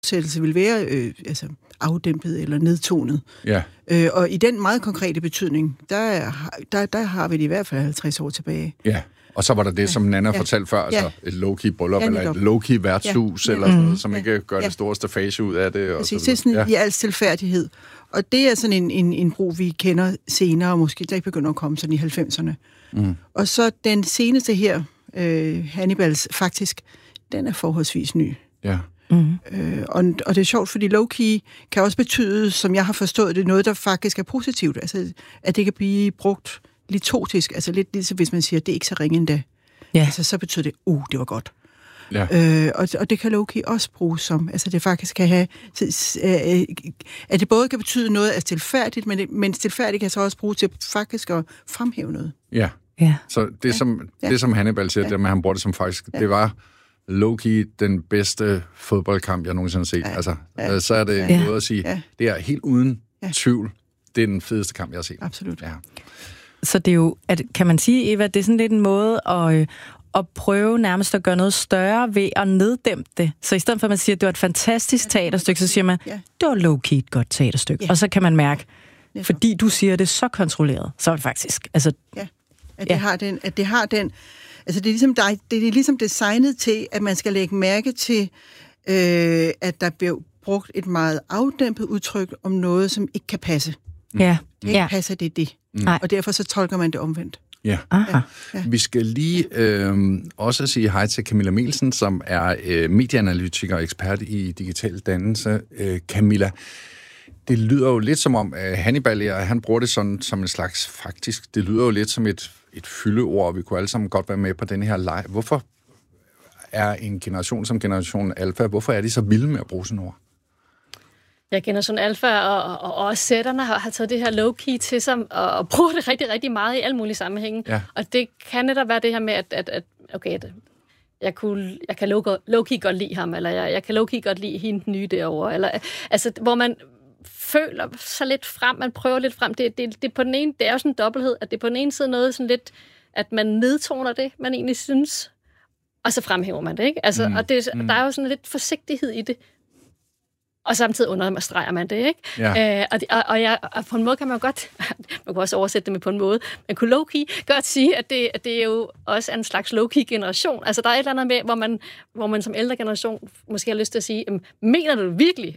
oversættelse vil være afdæmpet eller nedtonet. Ja. Og i den meget konkrete betydning, der har vi det i hvert fald 50 år tilbage. Ja, og så var der det, som Nana fortalte før, altså et low-key bryllup, eller et low-key værtshus, eller sådan noget, som ikke gør det store stafage ud af det. Og præcis, det er sådan i al stilfærdighed. Og det er sådan en brug, vi kender senere, måske der ikke begynder at komme sådan i 90'erne. Og så den seneste her, Hannibals, faktisk, den er forholdsvis ny. Ja. Og det er sjovt, fordi low-key kan også betyde, som jeg har forstået det, noget, der faktisk er positivt. Altså, at det kan blive brugt litotisk, altså lidt ligesom hvis man siger, det er ikke så ringe endda. Ja. Altså, så betyder det, det var godt. Ja. Og det kan low-key også bruges som, altså det faktisk kan have, at det både kan betyde noget af stilfærdigt, men stilfærdigt kan så også bruges til faktisk at fremhæve noget. Ja. Så det som Hannibal siger, det med, han bruger det som faktisk, det var low-key den bedste fodboldkamp, jeg nogensinde har set. Altså, så er det en måde at sige, det er helt uden tvivl, det er den fedeste kamp, jeg har set. Absolut. Ja. Så det er jo, kan man sige, Eva, det er sådan lidt en måde at prøve nærmest at gøre noget større ved at neddæmpe det. Så i stedet for, at man siger, at det var et fantastisk teaterstykke, så siger man, det var low-key et godt teaterstykke. Og så kan man mærke, fordi du siger det så kontrolleret, så er det faktisk. Altså, at det har den. Altså det er ligesom designet til, at man skal lægge mærke til, at der bliver brugt et meget afdæmpet udtryk om noget, som ikke kan passe. Ja. Det ikke passer, det er det. Og derfor så tolker man det omvendt. Ja. Vi skal lige også sige hej til Camilla Melsen, som er medieanalytiker og ekspert i digital dannelse. Camilla, det lyder jo lidt som om Hannibal, han bruger det sådan som en slags faktisk, det lyder jo lidt som et fyldeord, og vi kunne alle sammen godt være med på den her leg. Hvorfor er en generation som generation alfa, hvorfor er de så vilde med at bruge sådan ord? Ja, generation alfa og også sætterne har taget det her low-key til sig og bruger det rigtig, rigtig meget i alle mulige sammenhænge. Ja. Og det kan netop være det her med, at jeg kan low-key godt lide ham, eller jeg kan low-key godt lide hende nye derovre. Eller, altså, hvor man føler så lidt frem, man prøver lidt frem. Det på den ene, det er jo sådan en dobbelthed, at det er på den ene side noget sådan lidt, at man nedtoner det, man egentlig synes, og så fremhæver man det, ikke? Altså, og der er jo sådan lidt forsigtighed i det. Og samtidig understreger man det, ikke? Ja. Og på en måde kan man godt, man kan også oversætte det med på en måde, man kunne low-key godt sige, at det er jo også en slags low-key generation. Altså der er et eller andet med, hvor man som ældre generation måske har lyst til at sige, mener du det virkelig?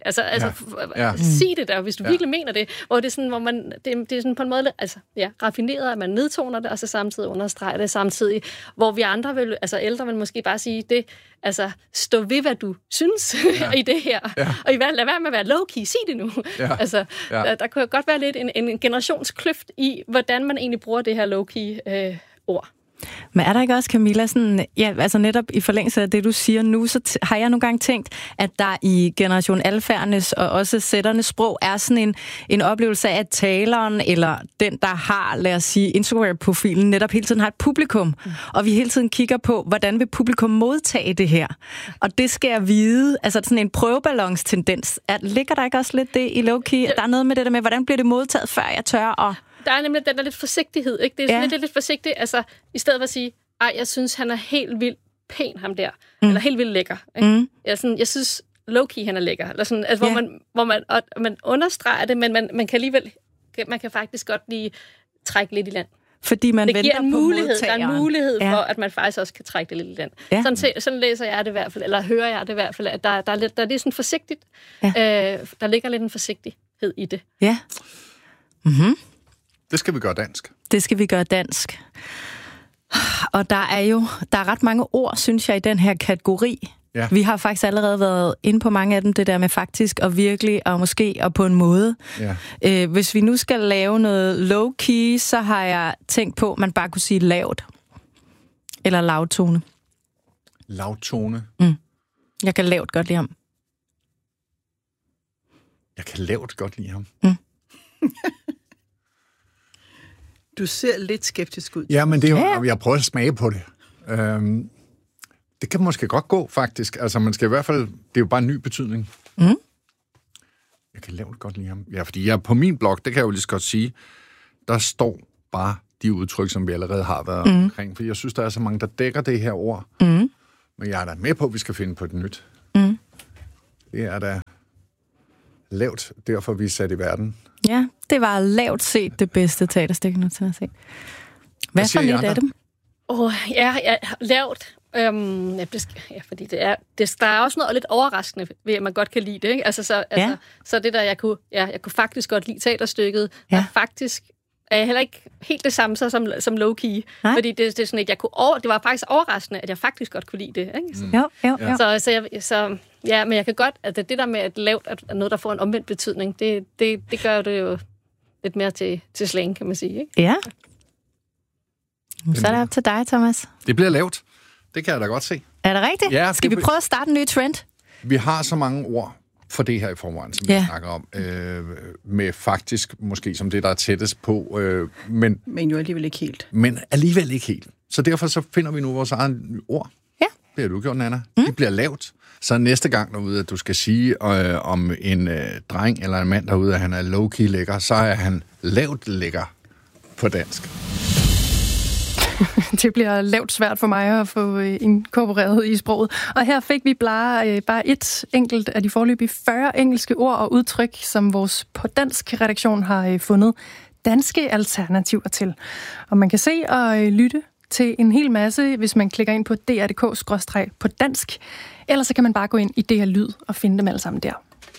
Sig det der, hvis du virkelig mener det. Hvor det er sådan, hvor man, det er sådan på en måde, raffineret, at man nedtoner det, og så samtidig understreger det samtidig, hvor vi andre vil, altså ældre vil måske bare sige det, altså stå ved, hvad du synes i det her. Ja. Og lad være med at være low-key, sig det nu. Ja. Altså, der kunne godt være lidt en generationskløft i, hvordan man egentlig bruger det her low-key ord. Men er der ikke også, Camilla, sådan, altså netop i forlængelse af det, du siger nu, så har jeg nogle gange tænkt, at der i generation alfærnes og også sætternes sprog er sådan en oplevelse af, at taleren eller den, der har, lad os sige, Instagram-profilen, netop hele tiden har et publikum. Og vi hele tiden kigger på, hvordan vil publikum modtage det her? Og det skal jeg vide, altså sådan en prøveballonstendens. Ligger der ikke også lidt det i low-key? Der er noget med det der med, hvordan bliver det modtaget, før jeg tør at... Der er nemlig den der lidt forsigtighed, ikke? Det er sådan lidt forsigtigt, altså i stedet for at sige, jeg synes, han er helt vildt pæn, ham der. Eller helt vildt lækker. Ikke? Jeg synes, low-key, han er lækker. Eller sådan, altså, hvor man understreger det, men man kan alligevel, man kan faktisk godt lige trække lidt i land. Fordi man det venter giver en på mulighed, modtageren. der er en mulighed for, at man faktisk også kan trække det lidt i land. Ja. Sådan læser jeg det i hvert fald, eller hører jeg det i hvert fald, at der er lidt sådan forsigtigt. Ja. Der ligger lidt en forsigtighed i det. Ja. Mhm. Det skal vi gøre dansk. Det skal vi gøre dansk. Og der er ret mange ord, synes jeg, i den her kategori. Ja. Vi har faktisk allerede været inde på mange af dem, det der med faktisk og virkelig og måske og på en måde. Ja. Hvis vi nu skal lave noget low-key, så har jeg tænkt på, at man bare kunne sige lavt. Eller lavtone. Lavtone? Jeg kan lavt godt lide ham. Jeg kan lavt godt lide ham. Du ser lidt skeptisk ud. Ja, men det er jo, jeg prøver at smage på det. Det kan måske godt gå, faktisk. Altså, man skal i hvert fald... Det er jo bare en ny betydning. Jeg kan lavt godt lide ham. Ja, fordi jeg på min blog, det kan jeg jo lige så godt sige, der står bare de udtryk, som vi allerede har været omkring. For jeg synes, der er så mange, der dækker det her ord. Men jeg er da med på, at vi skal finde på et nyt. Det er da lavt, derfor vi er sat i verden. Ja, det var lavt set det bedste teaterstykke nu til at se. Hvad for lidt af dem? Lavt. Fordi der er også noget lidt overraskende ved, at man godt kan lide det. Ikke? Så det der, jeg kunne faktisk godt lide teaterstykket, og faktisk er jeg heller ikke helt det samme som low-key. Nej. Fordi det er sådan, at det var faktisk overraskende, at jeg faktisk godt kunne lide det. Ikke? Jo. Men jeg kan godt, at det der med, at lavt er noget, der får en omvendt betydning, det gør det jo lidt mere til slang, kan man sige. Ikke? Ja. Så er det op til dig, Thomas. Det bliver lavt. Det kan jeg da godt se. Er det rigtigt? Ja, skal vi prøve at starte en ny trend? Vi har så mange ord for det her i forvejen, som vi snakker om. Med faktisk måske som det, der er tættest på. Men jo alligevel ikke helt. Men alligevel ikke helt. Så derfor så finder vi nu vores eget ord. Ja. Det har du gjort, Nanna. Det bliver lavt. Så næste gang derude, at du skal sige om en dreng eller en mand derude, at han er low-key lækker, så er han lavt lækker på dansk. Det bliver lavt svært for mig at få inkorporeret i sproget. Og her fik vi bare et enkelt af de foreløbige 40 engelske ord og udtryk, som vores på dansk redaktion har fundet danske alternativer til. Og man kan se og lytte til en hel masse, hvis man klikker ind på dr.dk/på dansk. Ellers så kan man bare gå ind i DR Lyd og finde dem alle sammen der.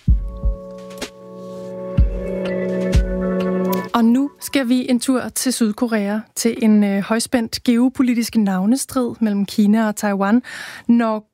Og nu skal vi en tur til Sydkorea, til en højspændt geopolitisk navnestrid mellem Kina og Taiwan, når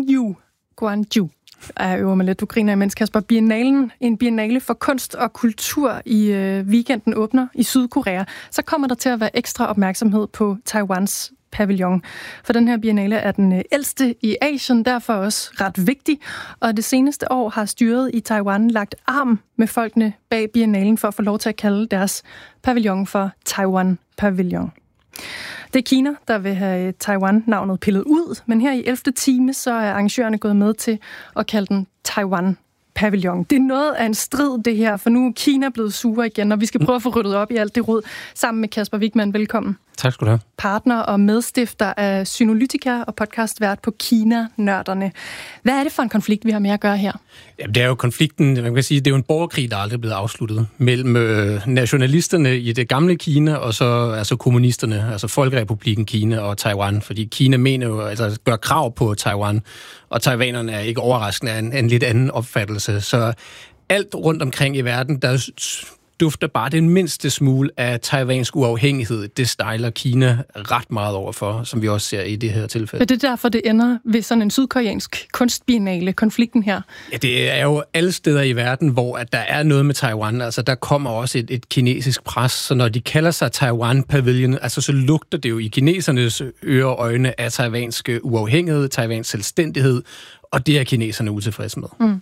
Gwangju er øver mig lidt, du griner imens, Kasper, en biennale for kunst og kultur i weekenden åbner i Sydkorea, så kommer der til at være ekstra opmærksomhed på Taiwans pavillon. For den her biennale er den ældste i Asien, derfor også ret vigtig, og det seneste år har styret i Taiwan lagt arm med folkene bag biennalen for at få lov til at kalde deres pavillon for Taiwan Pavilion. Det er Kina, der vil have Taiwan-navnet pillet ud, men her i 11. time, så er arrangørerne gået med til at kalde den Taiwan Pavillon. Det er noget af en strid, det her, for nu er Kina blevet sure igen, og vi skal prøve at få ryddet op i alt det rod sammen med Kasper Wigman. Velkommen. Tak skal du have. Partner og medstifter af Synolytica og podcastvært på Kina-nørderne. Hvad er det for en konflikt, vi har med at gøre her? Jamen, det er jo konflikten, man kan sige, det er jo en borgerkrig, der aldrig er blevet afsluttet, mellem nationalisterne i det gamle Kina, og så altså kommunisterne, altså Folkerepublikken Kina og Taiwan, fordi Kina mener jo, altså gør krav på Taiwan, og taiwanerne er ikke overraskende af en lidt anden opfattelse. Så alt rundt omkring i verden, der dufter bare den mindste smule af taiwansk uafhængighed. Det stejler Kina ret meget overfor, som vi også ser i det her tilfælde. Er det derfor, det ender ved sådan en sydkoreansk kunstbiennale, konflikten her? Ja, det er jo alle steder i verden, hvor at der er noget med Taiwan. Altså, der kommer også et kinesisk pres, så når de kalder sig Taiwan Pavilion, altså, så lugter det jo i kinesernes ører og øjne af taiwansk uafhængighed, taiwansk selvstændighed, og det er kineserne utilfredse med. Mm.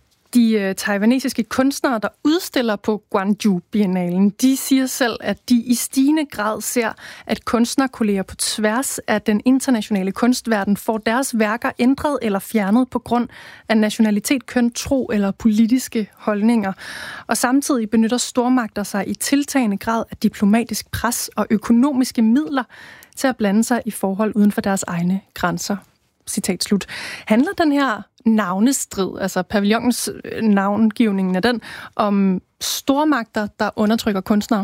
De taiwanesiske kunstnere, der udstiller på Gwangju-biennalen, de siger selv, at de i stigende grad ser, at kunstnerkolleger på tværs af den internationale kunstverden får deres værker ændret eller fjernet på grund af nationalitet, køn, tro eller politiske holdninger. Og samtidig benytter stormagter sig i tiltagende grad af diplomatisk pres og økonomiske midler til at blande sig i forhold uden for deres egne grænser. Citat slut. Handler den her navnestrid, altså pavillonens navngivningen af den, om stormagter, der undertrykker kunstnere?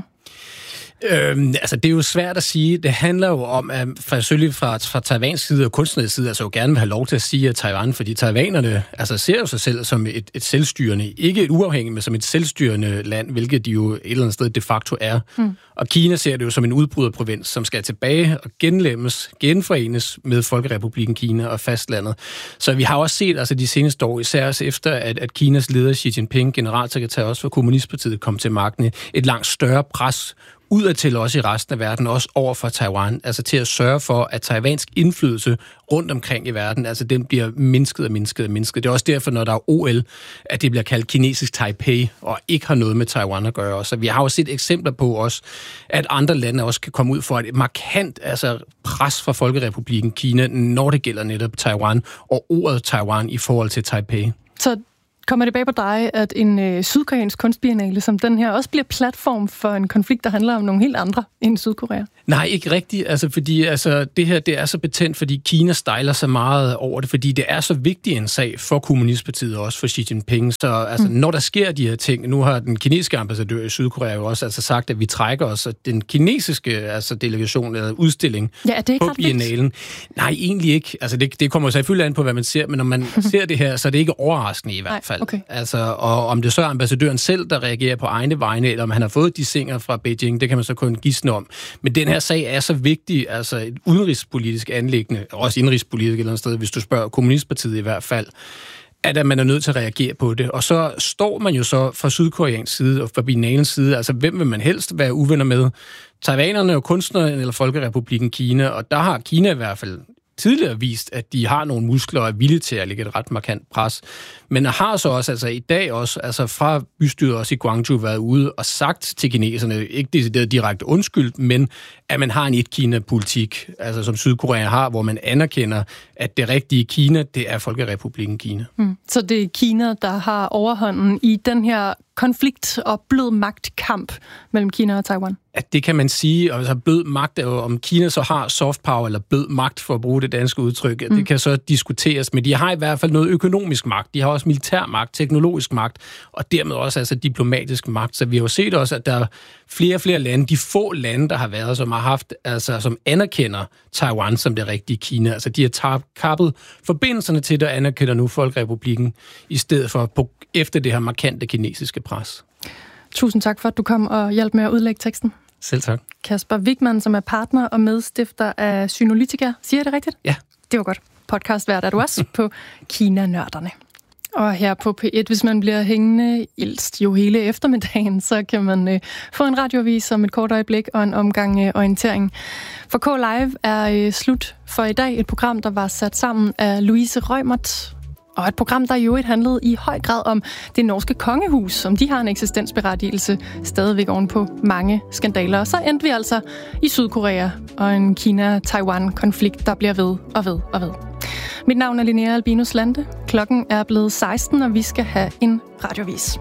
Altså, det er jo svært at sige. Det handler jo om, at selvfølgelig fra Taiwans side og kunstnernes side, altså jo gerne vil have lov til at sige, at Taiwan, fordi taiwanerne altså ser jo sig selv som et selvstyrende, ikke et uafhængigt, men som et selvstyrende land, hvilket de jo et eller andet sted de facto er. Og Kina ser det jo som en udbryderprovins, som skal tilbage og genforenes med Folkerepublikken Kina og fastlandet. Så vi har også set altså de seneste år, især efter at Kinas leder Xi Jinping, generalsekretær også for Kommunistpartiet, kom til magten, et langt større pres udadtil også i resten af verden, også over for Taiwan, altså til at sørge for, at taiwansk indflydelse rundt omkring i verden, altså den bliver mindsket. Det er også derfor, når der er OL, at det bliver kaldt kinesisk Taipei, og ikke har noget med Taiwan at gøre. Så vi har jo set eksempler på også, at andre lande også kan komme ud for et markant pres fra Folkerepublikken Kina, når det gælder netop Taiwan, og ordet Taiwan i forhold til Taipei. Så Kommer det bag på dig, at en sydkoreansk kunstbiennale som den her også bliver platform for en konflikt, der handler om nogle helt andre end Sydkorea? Nej, ikke rigtigt. Fordi det her det er så betændt, fordi Kina stejler så meget over det, fordi det er så vigtig en sag for Kommunistpartiet og også for Xi Jinping. Så når der sker de her ting, nu har den kinesiske ambassadør i Sydkorea jo også sagt, at vi trækker os, at den kinesiske delegation eller udstilling på biennalen. Nej, egentlig ikke. Det kommer selvfølgelig an på, hvad man ser, men når man ser det her, så er det ikke overraskende i hvert fald. Okay. Og om det så er ambassadøren selv, der reagerer på egne vegne, eller om han har fået de singer fra Beijing, det kan man så kun gisne om. Men den her sag er så vigtig, et udenrigspolitisk anliggende, også indrigspolitisk et eller andet sted, hvis du spørger Kommunistpartiet i hvert fald, at man er nødt til at reagere på det. Og så står man jo så fra sydkoreansk side og fra biennalens side, hvem vil man helst være uvenner med? Taiwanerne og kunstnerne eller Folkerepublikken Kina, og der har Kina i hvert fald tidligere vist, at de har nogle muskler og er villige til at lægge et ret markant pres. Men har så også, i dag også, fra bystyret også i Gwangju været ude og sagt til kineserne, ikke decideret direkte undskyldt, men at man har en et-Kina-politik, som Sydkorea har, hvor man anerkender, at det rigtige Kina, det er Folkerepublikken Kina. Så det er Kina, der har overhånden i den her konflikt og blød magtkamp mellem Kina og Taiwan? At det kan man sige, og blød magt er jo, om Kina så har soft power eller blød magt, for at bruge det danske udtryk, det kan så diskuteres, men de har i hvert fald noget økonomisk magt, de har også militær magt, teknologisk magt, og dermed også diplomatisk magt. Så vi har jo set også, at der er flere og flere lande, de få lande, der har været, som har haft, som anerkender Taiwan som det rigtige Kina. De har kappet forbindelserne til det og anerkender nu Folkerepublikken, i stedet for efter det her markante kinesiske pres. Tusind tak for, at du kom og hjalp med at udlægge teksten. Selv tak. Kasper Wigman, som er partner og medstifter af Synolytica. Siger jeg det rigtigt? Ja. Det var godt. Podcastvært er du også på Kina-nørderne. Og her på P1, hvis man bliver hængende ilst jo hele eftermiddagen, så kan man få en radioavis om et kort øjeblik og en omgang orientering. For K-Live er slut for i dag. Et program, der var sat sammen af Louise Reumert. Og et program, der i øvrigt handlede i høj grad om det norske kongehus, om de har en eksistensberettigelse stadigvæk ovenpå mange skandaler. Og så endte vi altså i Sydkorea og en Kina-Taiwan-konflikt, der bliver ved og ved og ved. Mit navn er Linnea Albinus Lande. Klokken er blevet 16, og vi skal have en radioavis.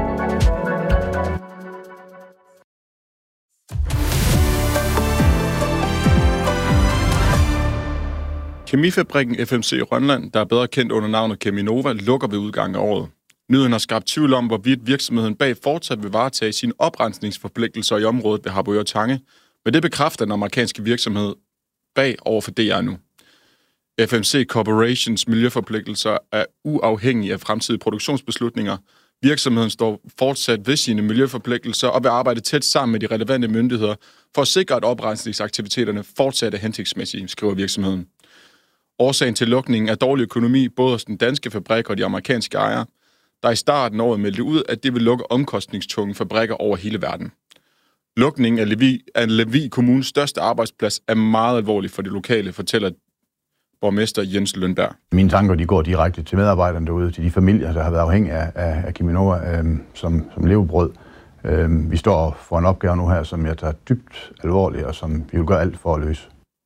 Kemifabrikken FMC Rønland, der er bedre kendt under navnet Cheminova, lukker ved udgangen af året. Nyheden har skabt tvivl om, hvorvidt virksomheden bag fortsat vil varetage sine oprensningsforpligtelser i området ved Harboøre Tange, men det bekræfter den amerikanske virksomhed bag over for DR nu. FMC Corporations miljøforpligtelser er uafhængige af fremtidige produktionsbeslutninger. Virksomheden står fortsat ved sine miljøforpligtelser og vil arbejde tæt sammen med de relevante myndigheder for at sikre, at oprensningsaktiviteterne fortsat er hensigtsmæssige, skriver virksomheden. Årsagen til lukningen er dårlig økonomi både hos den danske fabrik og de amerikanske ejere, der i starten af året meldte ud, at det vil lukke omkostningstunge fabrikker over hele verden. Lukningen af Lemvig Kommunes største arbejdsplads er meget alvorlig for de lokale, fortæller borgmester Jens Lønberg. Mine tanker de går direkte til medarbejderne derude, til de familier, der har været afhængige af Cheminova som levebrød. Vi står for en opgave nu her, som jeg tager dybt alvorligt, og som vi vil gøre alt for at løse.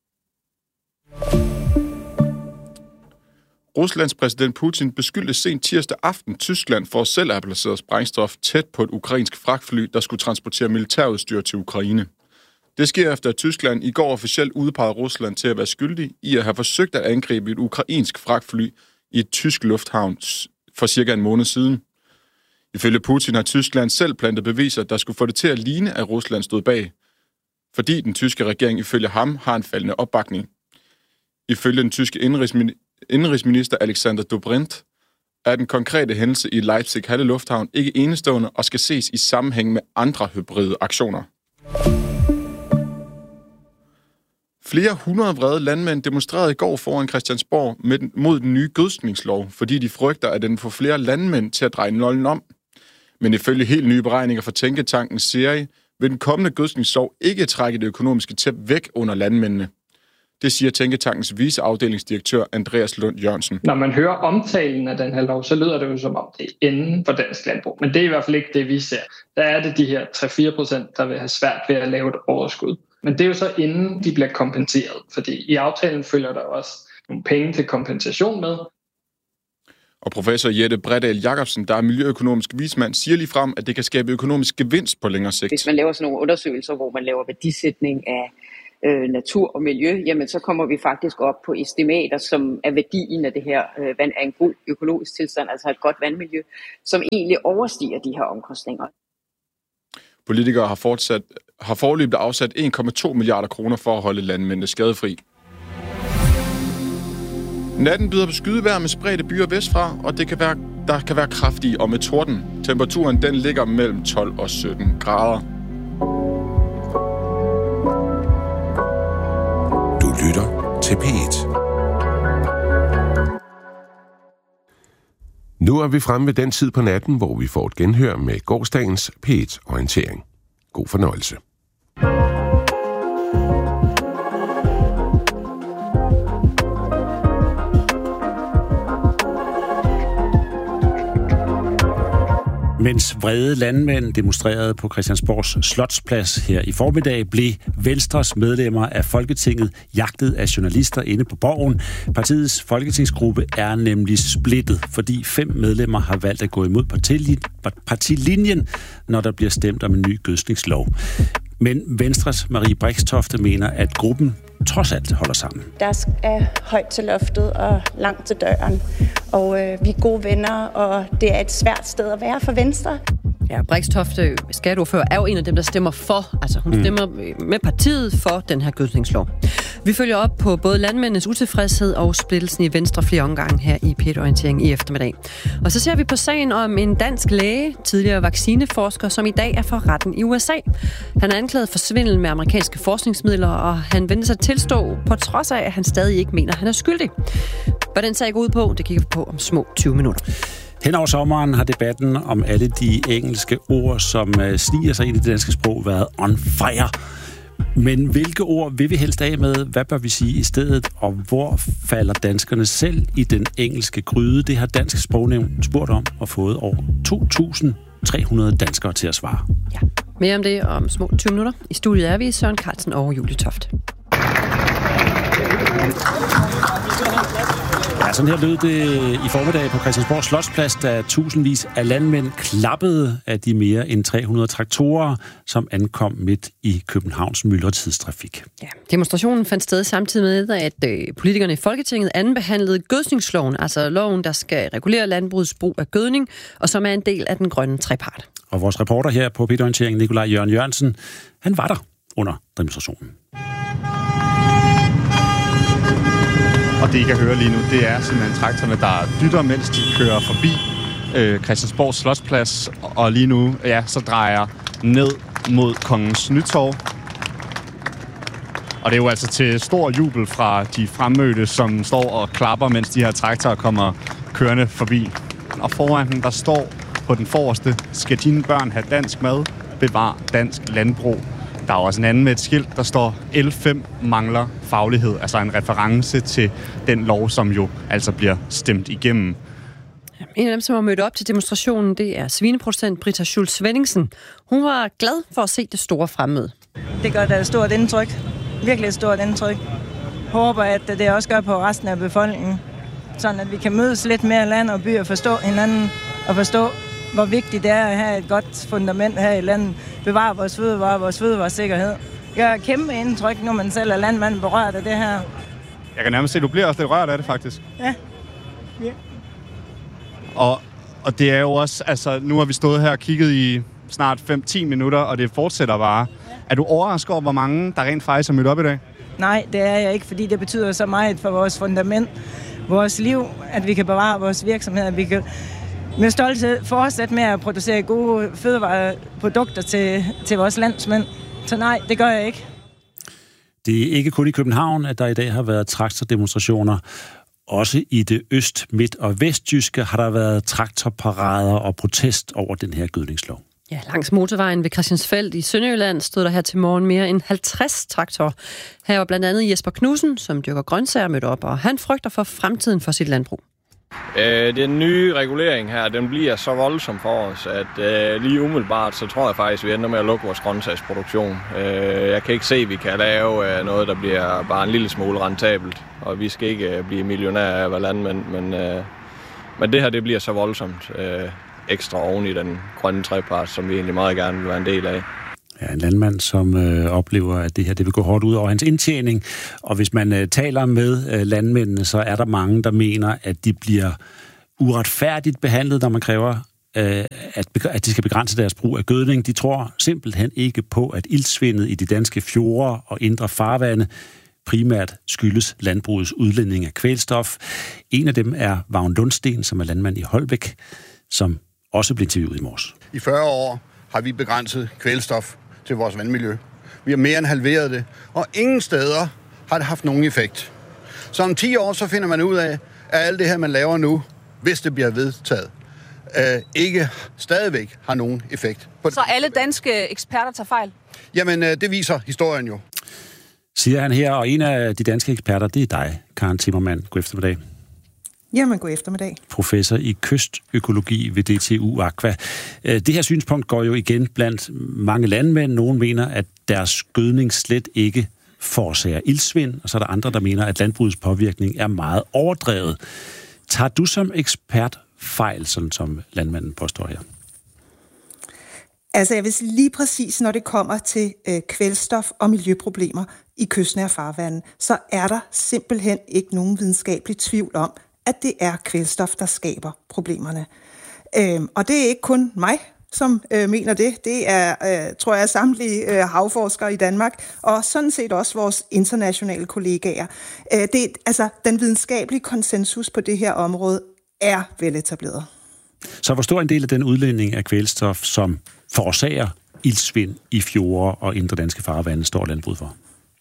Ruslands præsident Putin beskyldte sent tirsdag aften Tyskland for selv at have placeret sprængstof tæt på et ukrainsk fragtfly, der skulle transportere militærudstyr til Ukraine. Det sker efter, at Tyskland i går officielt udpegede Rusland til at være skyldig i at have forsøgt at angribe et ukrainsk fragtfly i et tysk lufthavn for cirka en måned siden. Ifølge Putin har Tyskland selv plantet beviser, der skulle få det til at ligne, at Rusland stod bag, fordi den tyske regering ifølge ham har en faldende opbakning. Ifølge den tyske indrigsminister Alexander Dobrindt er den konkrete hændelse i Leipzig-Halle Lufthavn ikke enestående og skal ses i sammenhæng med andre hybride aktioner. Flere hundrede vrede landmænd demonstrerede i går foran Christiansborg mod den nye gødskningslov, fordi de frygter, at den får flere landmænd til at dreje nollen om. Men ifølge helt nye beregninger fra Tænketanken Serie vil den kommende gødskningslov ikke trække det økonomiske tæp væk under landmændene. Det siger Tænketankens viceafdelingsdirektør Andreas Lund Jørgensen. Når man hører omtalen af den her lov, så lyder det jo som om det er inden for dansk landbrug. Men det er i hvert fald ikke det, vi ser. Der er det de her 3-4%, der vil have svært ved at lave et overskud. Men det er jo så inden de bliver kompenseret. Fordi i aftalen følger der også nogle penge til kompensation med. Og professor Jette Bredahl Jacobsen, der er miljøøkonomisk vismand, siger lige frem, at det kan skabe økonomisk gevinst på længere sigt. Hvis man laver sådan nogle undersøgelser, hvor man laver værdisætning af natur og miljø, jamen så kommer vi faktisk op på estimater, som er værdien af det her vand er en god økologisk tilstand, altså et godt vandmiljø, som egentlig overstiger de her omkostninger. Politikere har foreløbig afsat 1,2 milliarder kroner for at holde landmændene skadefri. Natten byder på skydevejr med spredte byer vestfra, og der kan være kraftige og med torden. Temperaturen den ligger mellem 12 og 17 grader. Du lytter til P1. Nu er vi fremme ved den tid på natten, hvor vi får et genhør med gårsdagens P1-orientering. God fornøjelse. Mens vrede landmænd demonstrerede på Christiansborgs Slotsplads her i formiddag, blev Venstres medlemmer af Folketinget jagtet af journalister inde på Borgen. Partiets folketingsgruppe er nemlig splittet, fordi 5 medlemmer har valgt at gå imod partilinjen, når der bliver stemt om en ny gødskningslov. Men Venstres Marie Brixtofte mener, at gruppen trods alt holder sammen. Der er højt til loftet og langt til døren, og vi er gode venner, og det er et svært sted at være for Venstre. Ja, Brixtofte, skatteordfører, er jo en af dem, der stemmer for. Altså hun stemmer med partiet for den her gødskningslov. Vi følger op på både landmændenes utilfredshed og splittelsen i Venstre flere omgange her i P1-orientering i eftermiddag. Og så ser vi på sagen om en dansk læge, tidligere vaccineforsker, som i dag er for retten i USA. Han er anklaget for svindel med amerikanske forskningsmidler, og han vender sig tilstå, på trods af, at han stadig ikke mener, at han er skyldig. Hvad den sag går ud på, det kigger vi på om små 20 minutter. Hen over sommeren har debatten om alle de engelske ord, som sniger sig ind i det danske sprog, været on fire. Men hvilke ord vil vi helst af med? Hvad bør vi sige i stedet? Og hvor falder danskerne selv i den engelske gryde? Det har Dansk Sprognævn spurgt om og fået over 2.300 danskere til at svare. Ja, mere om det om små 20 minutter. I studiet er vi Søren Carlsen og Julie Toft. Ja, sådan her lød det i formiddag på Christiansborg Slotsplads, da tusindvis af landmænd klappede af de mere end 300 traktorer, som ankom midt i Københavns myldretidstrafik. Ja, demonstrationen fandt sted samtidig med, at politikerne i Folketinget andenbehandlede gødskningsloven, altså loven, der skal regulere landbrugets brug af gødning, og som er en del af den grønne trepart. Og vores reporter her på P1-orienteringen, Nikolaj Jørgen Jørgensen, han var der under demonstrationen. Og det, I kan høre lige nu, det er simpelthen traktorerne, der dytter, mens de kører forbi Christiansborg Slotsplads. Og lige nu, ja, så drejer ned mod Kongens Nytorv. Og det er jo altså til stor jubel fra de fremmødte, som står og klapper, mens de her traktorer kommer kørende forbi. Og foran dem, der står på den forreste: skal dine børn have dansk mad? Bevar dansk landbrug. Der er også en anden med et skilt, der står: L5 mangler faglighed. Altså en reference til den lov, som jo altså bliver stemt igennem. En af dem, som har mødt op til demonstrationen, det er svineproducent Britta Schultz-Svenningsen. Hun var glad for at se det store fremmøde. Det gør da et stort indtryk. Virkelig et stort indtryk. Håber, at det også gør på resten af befolkningen. Sådan at vi kan mødes lidt mere land og by og forstå hinanden og forstå, hvor vigtigt det er at have et godt fundament her i landet. Bevare vores fødevaresikkerhed. Det gør et kæmpe indtryk, når man selv er landmand berørt af det her. Jeg kan nærmest se, at du bliver også lidt rørt af det, faktisk. Ja. Og det er jo også, altså nu har vi stået her og kigget i snart 5-10 minutter, og det fortsætter bare. Ja. Er du overrasket over, hvor mange der rent faktisk har mødt op i dag? Nej, det er jeg ikke, fordi det betyder så meget for vores fundament, vores liv, at vi kan bevare vores virksomhed, at vi kan med stolthed fortsætte med at producere gode fødevareprodukter til vores landsmænd. Så nej, det gør jeg ikke. Det er ikke kun i København, at der i dag har været traktordemonstrationer. Også i det øst-, midt- og vestjyske har der været traktorparader og protest over den her gødningslov. Ja, langs motorvejen ved Christiansfeld i Sønderjylland stod der her til morgen mere end 50 traktorer. Her var blandt andet Jesper Knudsen, som dyrker grøntsager, mødt op, og han frygter for fremtiden for sit landbrug. Den nye regulering her, den bliver så voldsom for os, at lige umiddelbart, så tror jeg faktisk, vi ender med at lukke vores grøntsagsproduktion. Jeg kan ikke se, at vi kan lave noget, der bliver bare en lille smule rentabelt, og vi skal ikke blive millionærer af at være landmænd, Men det her, det bliver så voldsomt ekstra oven i den grønne trepart, som vi egentlig meget gerne vil være en del af. Ja, en landmand, som oplever, at det her det vil gå hårdt ud over hans indtjening. Og hvis man taler med landmændene, så er der mange, der mener, at de bliver uretfærdigt behandlet, når man kræver, at de skal begrænse deres brug af gødning. De tror simpelthen ikke på, at iltsvindet i de danske fjorde og indre farvande primært skyldes landbrugets udledning af kvælstof. En af dem er Vagn Lundsten, som er landmand i Holbæk, som også blev interviewet i morges. I 40 år har vi begrænset kvælstof til vores vandmiljø. Vi har mere end halveret det, og ingen steder har det haft nogen effekt. Så om 10 år så finder man ud af, at alt det her, man laver nu, hvis det bliver vedtaget, ikke stadigvæk har nogen effekt. Så alle danske eksperter tager fejl? Jamen, det viser historien jo. Siger han her, og en af de danske eksperter, det er dig, Karen Timmermann. God eftermiddag. Jamen, god eftermiddag. Professor i kystøkologi ved DTU Aqua. Det her synspunkt går jo igen blandt mange landmænd. Nogle mener, at deres gødning slet ikke forårsager iltsvind, og så er der andre, der mener, at landbrugets påvirkning er meget overdrevet. Tager du som ekspert fejl, sådan som landmanden påstår her? Altså, jeg vil sige lige præcis, når det kommer til kvælstof og miljøproblemer i kystnære farvande, så er der simpelthen ikke nogen videnskabelig tvivl om, at det er kvælstof, der skaber problemerne. Og det er ikke kun mig, som mener det. Det er, tror jeg, samtlige havforskere i Danmark, og sådan set også vores internationale kollegaer. Den videnskabelige konsensus på det her område er veletableret. Så hvor stor en del af den udledning af kvælstof, som forårsager iltsvind i fjorde og indre danske farvande, står landbruget for?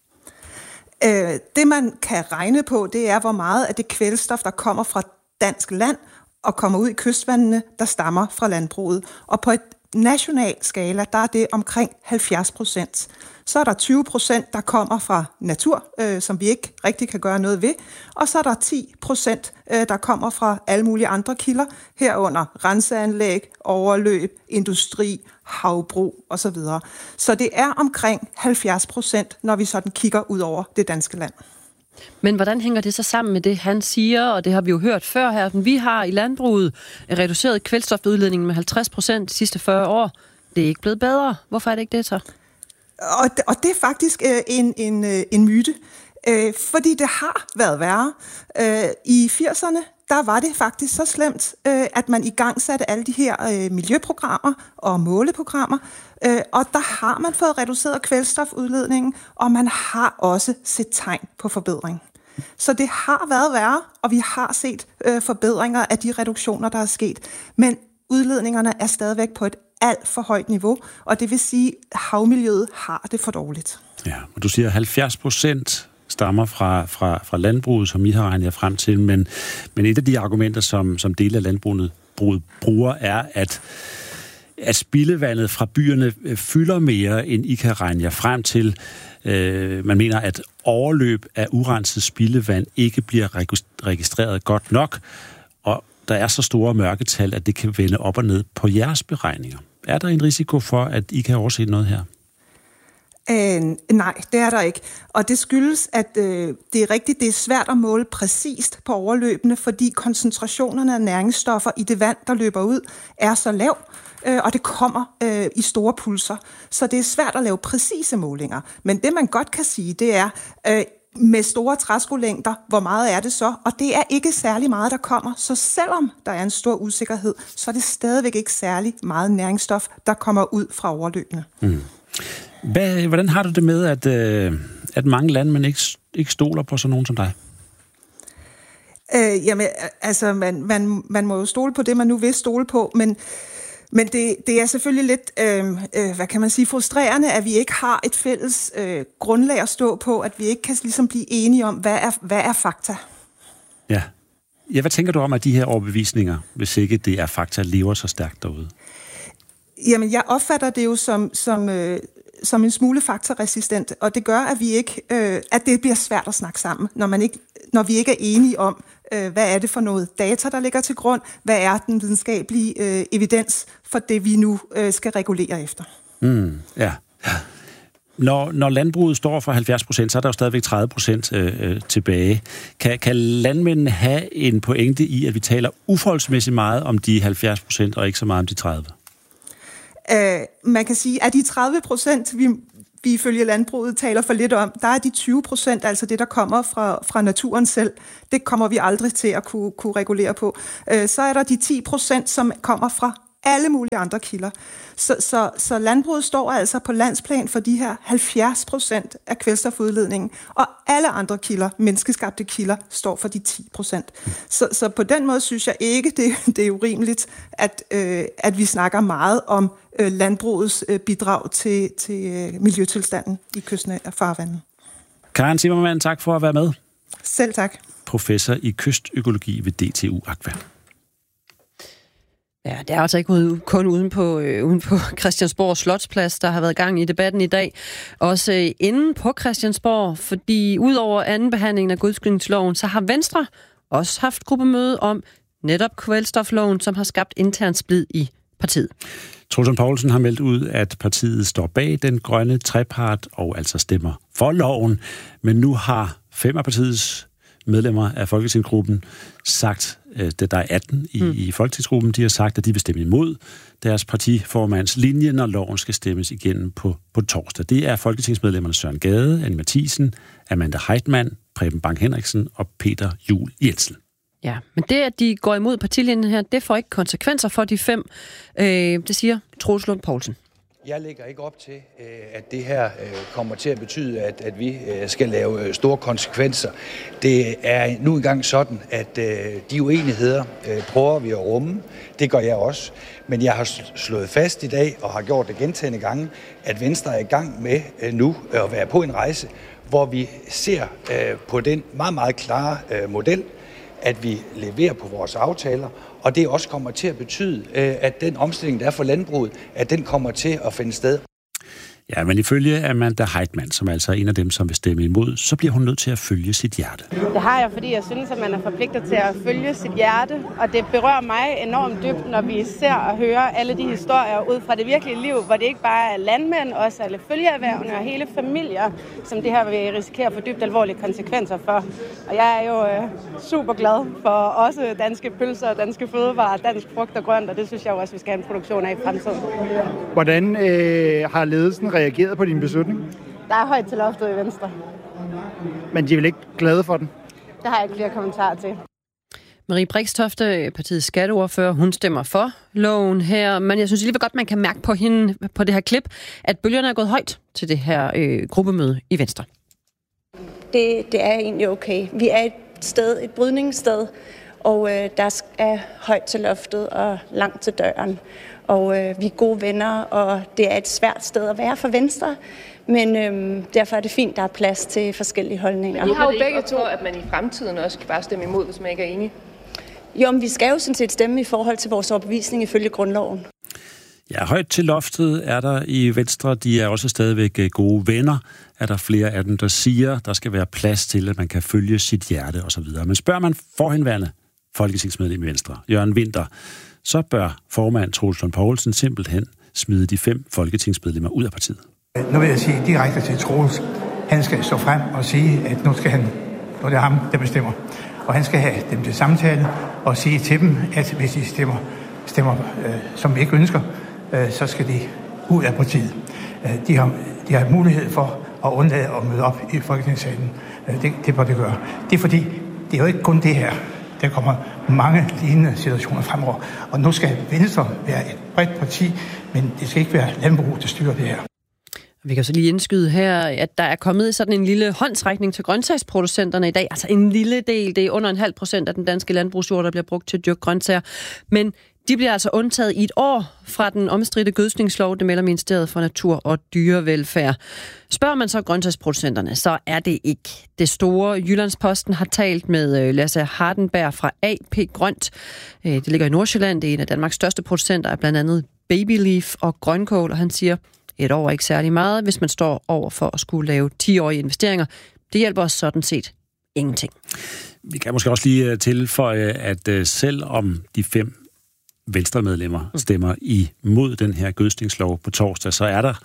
Det, man kan regne på, det er, hvor meget af det kvælstof, der kommer fra dansk land og kommer ud i kystvandene, der stammer fra landbruget. Og på et national skala, der er det omkring 70%. Så er der 20%, der kommer fra natur, som vi ikke rigtig kan gøre noget ved. Og så er der 10%, der kommer fra alle mulige andre kilder, herunder renseanlæg, overløb, industri, havbrug osv. Så det er omkring 70%, når vi sådan kigger ud over det danske land. Men hvordan hænger det så sammen med det, han siger, og det har vi jo hørt før her, vi har i landbruget reduceret kvælstofudledningen med 50% de sidste 40 år. Det er ikke blevet bedre. Hvorfor er det ikke det så? Og det er faktisk en myte, fordi det har været værre. I 80'erne, der var det faktisk så slemt, at man igangsatte alle de her miljøprogrammer og måleprogrammer, og der har man fået reduceret kvælstofudledningen, og man har også set tegn på forbedring. Så det har været værre, og vi har set forbedringer af de reduktioner, der er sket. Men udledningerne er stadigvæk på et alt for højt niveau, og det vil sige, at havmiljøet har det for dårligt. Ja, og du siger 70% stammer fra landbruget, som I har regnet jer frem til, men et af de argumenter, som dele af landbruget bruger, er, at spildevandet fra byerne fylder mere, end I kan regne jer frem til. Man mener, at overløb af urenset spildevand ikke bliver registreret godt nok, og der er så store mørketal, at det kan vende op og ned på jeres beregninger. Er der en risiko for, at I kan overse noget her? Nej, det er der ikke. Og det skyldes, at det er rigtigt, det er svært at måle præcist på overløbene, fordi koncentrationerne af næringsstoffer i det vand, der løber ud, er så lav, og det kommer i store pulser. Så det er svært at lave præcise målinger. Men det, man godt kan sige, det er, med store træskolængder, hvor meget er det så? Og det er ikke særlig meget, der kommer. Så selvom der er en stor usikkerhed, så er det stadigvæk ikke særlig meget næringsstof, der kommer ud fra overløbene. Mm. Hvordan har du det med, at mange landmænd ikke stoler på sådan nogen som dig? Jamen, altså, man må jo stole på det, man nu vil stole på, men det er selvfølgelig lidt, hvad kan man sige, frustrerende, at vi ikke har et fælles grundlag at stå på, at vi ikke kan ligesom blive enige om, hvad er fakta. Ja, hvad tænker du om, at de her overbevisninger, hvis ikke det er fakta, lever så stærkt derude? Jamen, jeg opfatter det jo som en smule faktaresistent, og det gør, at vi ikke, at det bliver svært at snakke sammen, når vi ikke er enige om, hvad er det for noget data, der ligger til grund, hvad er den videnskabelige evidens for det, vi nu skal regulere efter. Ja. Når landbruget står for 70%, så er der jo stadigvæk 30% tilbage. Kan landmændene have en pointe i, at vi taler uforholdsmæssigt meget om de 70% og ikke så meget om de 30%? Man kan sige, at de 30%, vi ifølge landbruget taler for lidt om, der er de 20%, altså det, der kommer fra naturen selv. Det kommer vi aldrig til at kunne regulere på. Så er der de 10%, som kommer fra alle mulige andre kilder. Så landbruget står altså på landsplan for de her 70% af kvælstofudledningen, og alle andre kilder, menneskeskabte kilder, står for de 10%. Så på den måde synes jeg ikke, det er urimeligt, at vi snakker meget om landbrugets bidrag til miljøtilstanden i kystnære farvande. Karen Zimmermann, tak for at være med. Selv tak. Professor i kystøkologi ved DTU Aqua. Ja, det er altså ikke kun uden på Christiansborg Slotsplads, der har været gang i debatten i dag. Også inde på Christiansborg, fordi udover anden behandling af godskydningsloven, så har Venstre også haft gruppemøde om netop kvælstofloven, som har skabt intern splid i partiet. Troels Lund Poulsen har meldt ud, at partiet står bag den grønne trepart og altså stemmer for loven. Men nu har 5 af partiets medlemmer af Folketingsgruppen sagt, at der er 18 i Folketingsgruppen, de har sagt, at de vil stemme imod deres partiformands linje, når loven skal stemmes igennem på torsdag. Det er folketingsmedlemmerne Søren Gade, Anne Matthiesen, Amanda Heitmann, Preben Bang Henriksen og Peter Juel Jensen. Ja, men det, at de går imod partilinjen her, det får ikke konsekvenser for de 5. Det siger Troels Lund Poulsen. Jeg lægger ikke op til, at det her kommer til at betyde, at vi skal lave store konsekvenser. Det er nu engang sådan, at de uenigheder prøver vi at rumme. Det gør jeg også. Men jeg har slået fast i dag, og har gjort det gentagne gange, at Venstre er i gang med nu at være på en rejse, hvor vi ser på den meget, meget klare model, at vi leverer på vores aftaler, og det også kommer til at betyde, at den omstilling, der er for landbruget, at den kommer til at finde sted. Ja, men ifølge Amanda Heitmann, som altså er en af dem, som vil stemme imod, så bliver hun nødt til at følge sit hjerte. Det har jeg, fordi jeg synes, at man er forpligtet til at følge sit hjerte, og det berører mig enormt dybt, når vi ser og hører alle de historier ud fra det virkelige liv, hvor det ikke bare er landmænd, også alle følgeerhvervene og hele familier, som det her vil risikere at få dybt alvorlige konsekvenser for. Og jeg er jo super glad for også danske pølser, danske fødevarer, dansk frugt og grønt, og det synes jeg også, vi skal have en produktion af i fremtiden. Hvordan har ledelsen reageret på din beslutning? Der er højt til loftet i Venstre. Men de er vel ikke glade for den? Det har jeg ikke flere kommentarer til. Marie Brixtofte, partiets skatteordfører, hun stemmer for loven her, men jeg synes alligevel godt, man kan mærke på hende på det her klip, at bølgerne er gået højt til det her gruppemøde i Venstre. Det er egentlig okay. Vi er et brydningssted, og der er højt til loftet og langt til døren. Og vi er gode venner, og det er et svært sted at være for Venstre. Men derfor er det fint, der er plads til forskellige holdninger. Men I har jo begge to, at man i fremtiden også kan bare stemme imod, hvis man ikke er enig. Jo, men vi skal jo sådan set stemme i forhold til vores overbevisning ifølge grundloven. Ja, højt til loftet er der i Venstre. De er også stadigvæk gode venner. Er der flere af dem, der siger, der skal være plads til, at man kan følge sit hjerte osv. Men spørger man forhenværende folketingsmedlem i Venstre, Jørgen Winther, så bør formand Troels Lund Poulsen simpelthen smide de 5 folketingsmedlemmer ud af partiet. Nu vil jeg sige direkte til Troels, han skal stå frem og sige, at nu er det ham, der bestemmer. Og han skal have dem til samtale og sige til dem, at hvis de stemmer som vi ikke ønsker, så skal de ud af partiet. De har mulighed for at undlade at møde op i Folketingssalen. Det bør det gøre. Det er fordi, det er jo ikke kun det her. Der kommer mange lignende situationer fremover. Og nu skal Venstre være et bredt parti, men det skal ikke være landbrug, der styrer det her. Vi kan så lige indskyde her, at der er kommet sådan en lille håndsrækning til grøntsagsproducenterne i dag. Altså en lille del, det er under 0,5% af den danske landbrugsjord, der bliver brugt til at dyrke grøntsager. Men de bliver altså undtaget i et år fra den omstridte gødskningslov, det melder Ministeriet for Natur og Dyrevelfærd. Spørger man så grøntsagsproducenterne, så er det ikke det store. Jyllandsposten har talt med Lasse Hardenberg fra AP Grønt. Det ligger i Nordsjælland. Det er en af Danmarks største producenter af blandt andet babyleaf og grønkål, og han siger, et år er ikke særlig meget, hvis man står over for at skulle lave 10-årige investeringer. Det hjælper os sådan set ingenting. Vi kan måske også lige tilføje, at selvom de 5 Venstremedlemmer stemmer imod den her gødskningslov på torsdag, så er der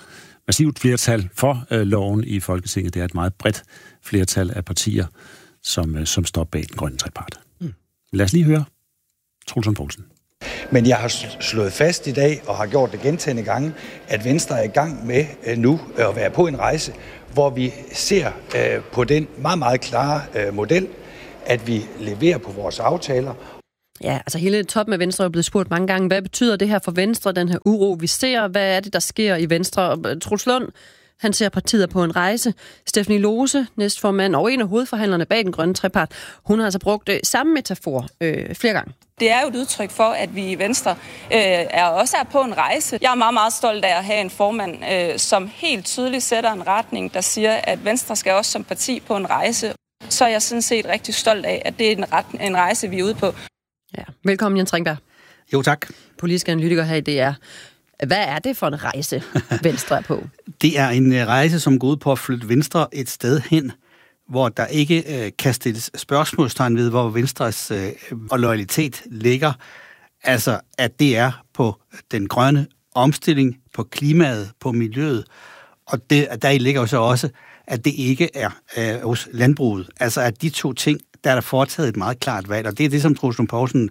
massivt flertal for loven i Folketinget. Det er et meget bredt flertal af partier, som står bag den grønne trepart. Lad os lige høre Troels Lund Poulsen. Men jeg har slået fast i dag, og har gjort det gentagne gange, at Venstre er i gang med nu at være på en rejse, hvor vi ser på den meget, meget klare model, at vi leverer på vores aftaler. Ja, altså hele toppen af Venstre er blevet spurgt mange gange, hvad betyder det her for Venstre, den her uro, vi ser? Hvad er det, der sker i Venstre? Troels Lund, han ser partiet på en rejse. Stephanie Lose, næstformand og en af hovedforhandlerne bag den grønne trepart, hun har altså brugt samme metafor flere gange. Det er jo et udtryk for, at vi i Venstre også er på en rejse. Jeg er meget, meget stolt af at have en formand, som helt tydeligt sætter en retning, der siger, at Venstre skal også som parti på en rejse. Så er jeg sådan set rigtig stolt af, at det er en rejse, vi er ude på. Ja. Velkommen, Jens Ringberg. Jo, tak. Politisk analytiker her i DR. Hvad er det for en rejse, Venstre er på? Det er en rejse, som går ud på at flytte Venstre et sted hen, hvor der ikke kan stilles spørgsmålstegn ved, hvor Venstres loyalitet ligger. Altså, at det er på den grønne omstilling, på klimaet, på miljøet. Og der ligger jo så også, at det ikke er hos landbruget. Altså, at de to ting, der er der foretaget et meget klart valg. Og det er det, som Troels Lund Poulsen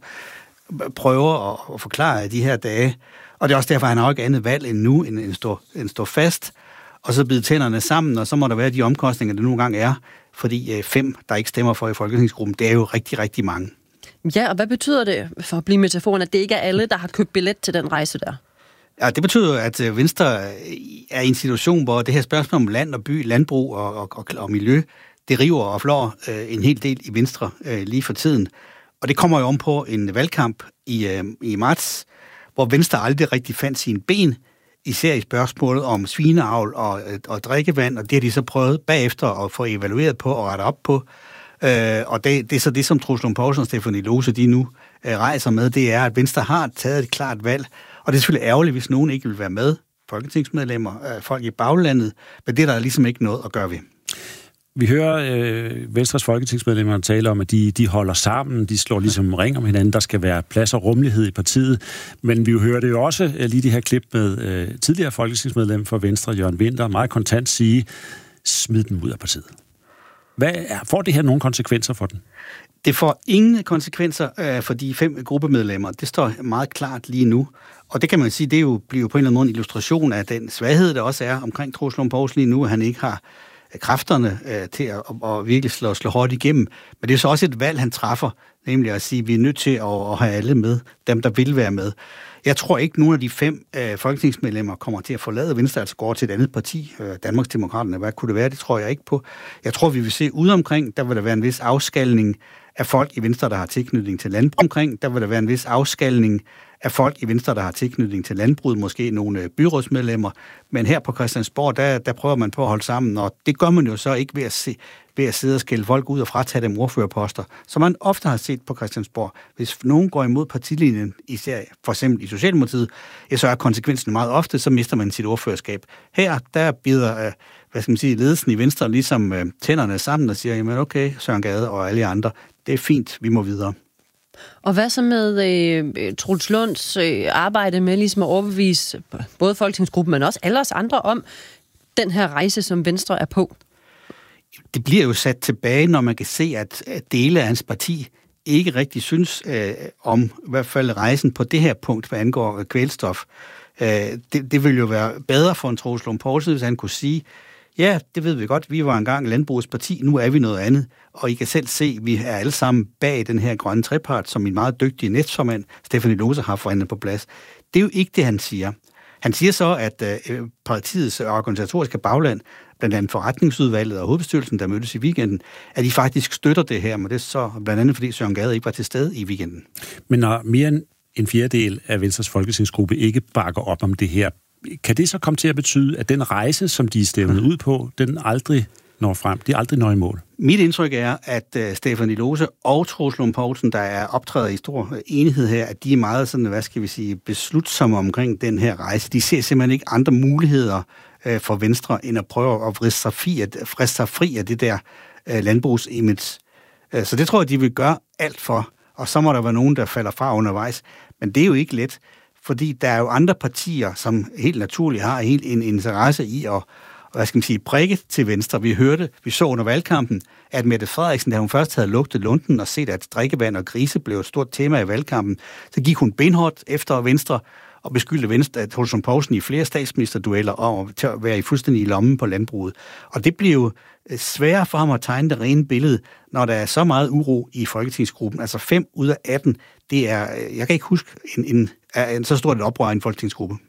prøver at forklare i de her dage. Og det er også derfor, han har ikke andet valg end nu, end stå fast, og så bide tænderne sammen, og så må der være de omkostninger, der nogle gange er, fordi 5, der ikke stemmer for i Folketingsgruppen, det er jo rigtig, rigtig mange. Ja, og hvad betyder det, for at blive metaforen, at det ikke er alle, der har købt billet til den rejse der? Ja, det betyder, at Venstre er i en situation, hvor det her spørgsmål om land og by, landbrug og miljø, det river og flår en hel del i Venstre lige for tiden. Og det kommer jo om på en valgkamp i marts, hvor Venstre aldrig rigtig fandt sine ben, især i spørgsmålet om svineavl og drikkevand, og det har de så prøvet bagefter at få evalueret på og rette op på. Og det er så det, som Troels Lund Poulsen og Stephanie Lose, de nu rejser med, det er, at Venstre har taget et klart valg, og det er selvfølgelig ærgerligt, hvis nogen ikke vil være med, folketingsmedlemmer, folk i baglandet, men det er der ligesom ikke noget at gøre ved. Vi hører Venstres folketingsmedlemmer tale om, at de holder sammen, de slår ligesom ring om hinanden, der skal være plads og rummelighed i partiet, men vi hører det jo også lige det her klip med tidligere folketingsmedlem for Venstre, Jørgen Winther, meget kontant sige, smid dem ud af partiet. Får det her nogle konsekvenser for den? Det får ingen konsekvenser for de 5 gruppemedlemmer. Det står meget klart lige nu. Og det kan man sige, det bliver jo på en eller anden måde en illustration af den svaghed, der også er omkring Troels Lund Poulsen lige nu, at han ikke har kræfterne til at virkelig slå hårdt igennem. Men det er så også et valg, han træffer, nemlig at sige, at vi er nødt til at have alle med, dem der vil være med. Jeg tror ikke, nogen af de 5 folketingsmedlemmer kommer til at forlade Venstre, altså går til et andet parti, Danmarksdemokraterne. Hvad kunne det være? Det tror jeg ikke på. Jeg tror, vi vil se ude omkring, der vil der være en vis afskalning af folk i Venstre, der har tilknytning til landbrug. Omkring, der vil der være en vis afskalning af folk i Venstre, der har tilknytning til landbruget, måske nogle byrådsmedlemmer. Men her på Christiansborg, der prøver man på at holde sammen, og det gør man jo så ikke ved at sidde og skælde folk ud og fratage dem ordførerposter, som man ofte har set på Christiansborg. Hvis nogen går imod partilinjen, især for eksempel i Socialdemokratiet, så er konsekvensen meget ofte, så mister man sit ordførerskab. Her, der bider ledelsen i Venstre ligesom tænderne sammen og siger, jamen okay, Søren Gade og alle andre, det er fint, vi må videre. Og hvad så med Troels Lunds arbejde med ligesom at overbevise både Folketingsgruppen, men også alle os andre om den her rejse, som Venstre er på? Det bliver jo sat tilbage, når man kan se, at dele af hans parti ikke rigtig synes om i hvert fald rejsen på det her punkt, hvad angår kvælstof. Det vil jo være bedre for en Troels Lund Poulsen, hvis han kunne sige, ja, det ved vi godt, vi var engang landbrugets parti, nu er vi noget andet. Og I kan selv se, vi er alle sammen bag den her grønne trepart, som en meget dygtig næstformand, Stephanie Lose, har forhandlet på plads. Det er jo ikke det, han siger. Han siger så, at partiets organisatoriske bagland, blandt andet forretningsudvalget og hovedbestyrelsen, der mødtes i weekenden, at de faktisk støtter det her, men det er så blandt andet, fordi Søren Gade ikke var til stede i weekenden. Men når mere end en fjerdedel af Venstres folketingsgruppe ikke bakker op om det her, kan det så komme til at betyde, at den rejse, som de er stævnet ud på, den aldrig når frem, de aldrig når i mål? Mit indtryk er, at Stephanie Lose og Troels Lund Poulsen, der er optrædet i stor enighed her, at de er meget sådan, beslutsomme omkring den her rejse. De ser simpelthen ikke andre muligheder for Venstre, end at prøve at vriste sig fri af det der landbrugsimage. Så det tror jeg, de vil gøre alt for. Og så må der være nogen, der falder fra undervejs. Men det er jo ikke let, fordi der er jo andre partier, som helt naturligt har helt en interesse i at prikke til venstre. Vi så under valgkampen, at Mette Frederiksen, da hun først havde lugtet lunden og set, at drikkevand og grise blev et stort tema i valgkampen, så gik hun benhårdt efter Venstre og beskyldte Venstre, at Troels Lund Poulsen i flere statsministerdueller og til at være i fuldstændig i lommen på landbruget. Og det blev sværere for ham at tegne det rene billede, når der er så meget uro i folketingsgruppen. Altså 5 ud af 18, det er, jeg kan ikke huske en så stort et oprør i en folketingsgruppe.